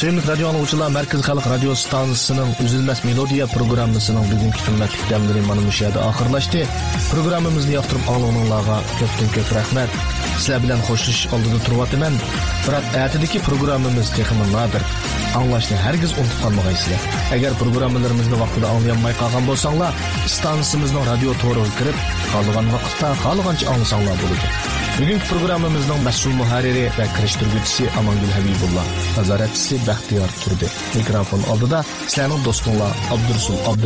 Sevimli radyo anlıqçılar, Merkez Xalq Radio Stansiyasının Üzülməz Melodiya programmasının bugünkü qimmatli dəmləri mana bu yerdə axırlaşdı. Proqramımızı yaxtırıb ağlığınızlarga köp rəhmət. Sizlər bilan xoşluş aldıda turvatıman. Biroq ertadagi programmamiz texmi nadir. Anglashni hargiz unutib qolmag'aysizlar. Agar programmalarimizni vaqtida anglaymay qolgan bo'lsanglar, stansiyamizning radio to'riga kirib, qolgan vaqtda xohlagancha anglasanglar bo'ladi. Bugungi programmamizning mas'ul muharriri va kirishtiruvchisi Amangul Habibullah, nazoratchisi Baxtiyor Turdi. Mikrofon oldida sizlarning do'stinglar Abdursul